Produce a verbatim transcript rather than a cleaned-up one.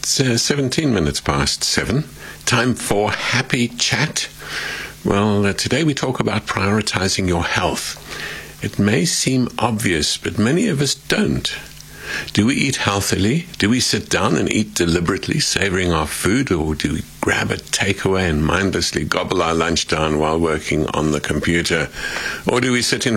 It's uh, seventeen minutes past seven. Time for Happy Chat. Well, uh, today we talk about prioritizing your health. It may seem obvious, but many of us don't. Do we eat healthily? Do we sit down and eat deliberately, savoring our food, or do we grab a takeaway and mindlessly gobble our lunch down while working on the computer? Or do we sit in